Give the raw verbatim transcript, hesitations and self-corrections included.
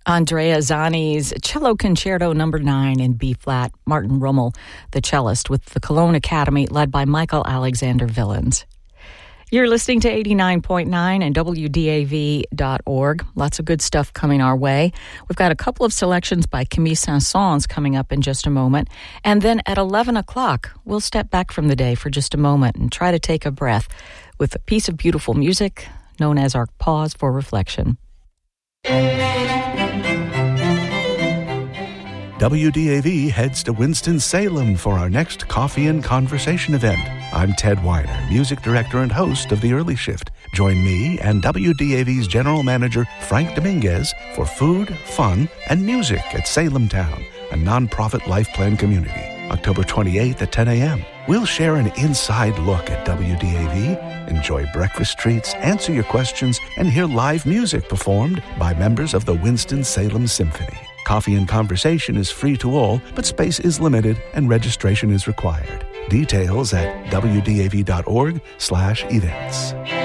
Andrea Zani's Cello Concerto Number nine in B-flat, Martin Rummel, the cellist, with the Cologne Academy, led by Michael Alexander Villens. You're listening to eighty-nine point nine and W D A V dot org. Lots of good stuff coming our way. We've got a couple of selections by Camille Saint-Saëns coming up in just a moment. And then at eleven o'clock, we'll step back from the day for just a moment and try to take a breath with a piece of beautiful music known as our Pause for Reflection. W D A V heads to Winston-Salem for our next Coffee and Conversation event. I'm Ted Weiner, music director and host of The Early Shift. Join me and W D A V's general manager, Frank Dominguez, for food, fun, and music at Salem Town, a nonprofit life plan community. October twenty-eighth at ten a.m. We'll share an inside look at W D A V, enjoy breakfast treats, answer your questions, and hear live music performed by members of the Winston-Salem Symphony. Coffee and Conversation is free to all, but space is limited and registration is required. Details at W D A V dot org slash events.